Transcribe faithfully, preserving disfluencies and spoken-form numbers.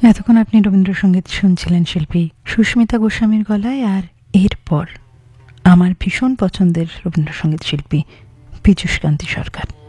এতক্ষণ আপনি রবীন্দ্রসঙ্গীত শুনছিলেন শিল্পী সুস্মিতা গোস্বামীর গলায়, আর এরপর আমার ভীষণ পছন্দের রবীন্দ্রসঙ্গীত শিল্পী পীযূষ কান্তি সরকার।